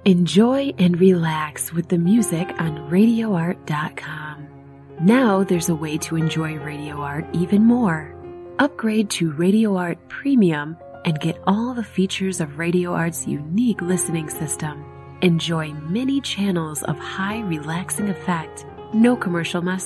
Enjoy and relax with the music on RadioArt.com. Now there's a way to enjoy Radio Art even more. Upgrade to Radio Art Premium and get all the features of Radio Art's unique listening system. Enjoy many channels of high relaxing effect, no commercial messages.